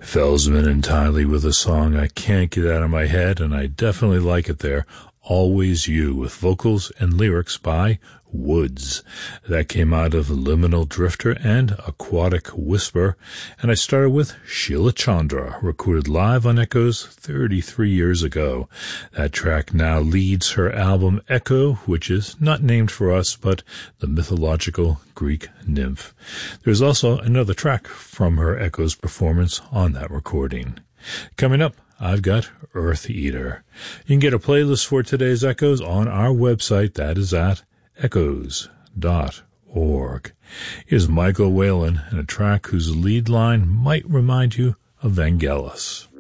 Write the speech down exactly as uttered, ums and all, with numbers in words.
Felsman and Tiley with a song I can't get out of my head, and I definitely like it there. Always You, with vocals and lyrics by Woods. That came out of Liminal Drifter and Aquatic Whisper. And I started with Sheila Chandra, recorded live on Echoes thirty-three years ago. That track now leads her album Echo, which is not named for us, but the mythological Greek nymph. There's also another track from her Echoes performance on that recording. Coming up, I've got Earth Eater. You can get a playlist for today's Echoes on our website. That is at echoes dot org. Here's Michael Whalen and a track whose lead line might remind you of Vangelis.